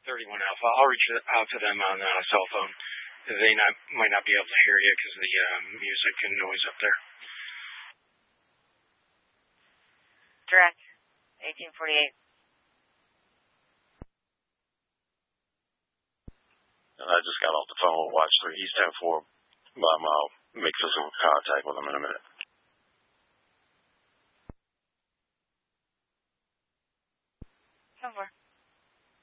31 Alpha. I'll reach out to them on cell phone. They might not be able to hear you because of the music and noise up there. Direct, 1848. I just got off the phone with Watch 3. He's 10-4. I'll make physical contact with him in a minute.